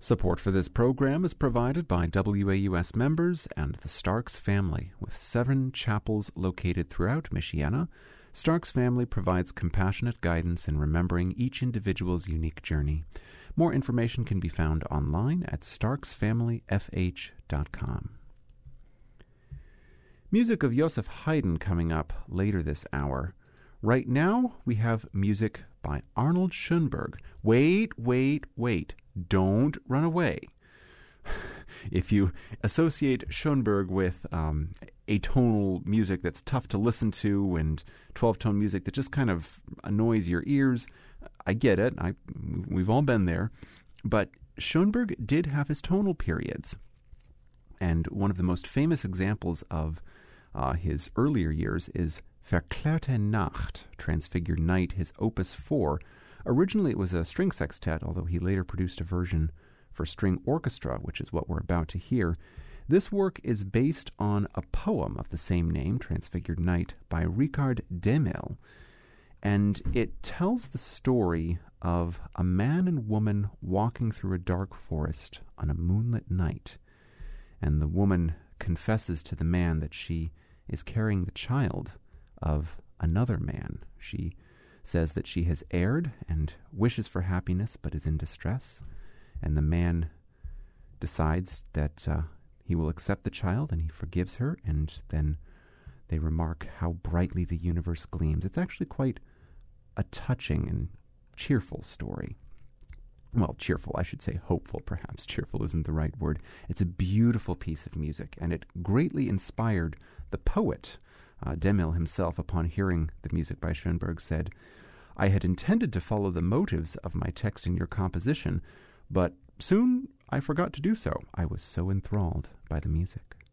Support for this program is provided by WAUS members and the Starks family. With 7 chapels located throughout Michiana, Starks family provides compassionate guidance in remembering each individual's unique journey. More information can be found online at starksfamilyfh.com. Music of Joseph Haydn coming up later this hour. Right now, we have music by Arnold Schoenberg. Wait. Don't run away. If you associate Schoenberg with atonal music that's tough to listen to and 12-tone music that just kind of annoys your ears, I get it. We've all been there. But Schoenberg did have his tonal periods. And one of the most famous examples of his earlier years is Verklärte Nacht, Transfigured Night, his Opus 4. Originally it was a string sextet, although he later produced a version for string orchestra, which is what we're about to hear. This work is based on a poem of the same name, Transfigured Night, by Richard Demel, and it tells the story of a man and woman walking through a dark forest on a moonlit night, and the woman confesses to the man that she is carrying the child of another man. She says that she has erred and wishes for happiness but is in distress, and the man decides that he will accept the child and he forgives her, and then they remark how brightly the universe gleams. It's actually quite a touching and cheerful story. Well, cheerful, I should say hopeful, perhaps. Cheerful isn't the right word. It's a beautiful piece of music, and it greatly inspired the poet. Demel himself, upon hearing the music by Schoenberg, said, "I had intended to follow the motives of my text in your composition, but soon I forgot to do so. I was so enthralled by the music."